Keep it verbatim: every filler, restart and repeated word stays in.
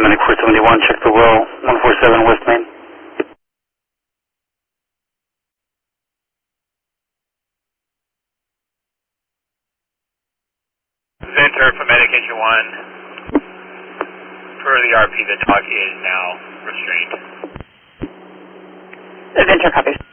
Medic four seventy-one, check the well, one four seven West Main. Center for Medication one. Per the R P, the dog is now restrained. Venture copies.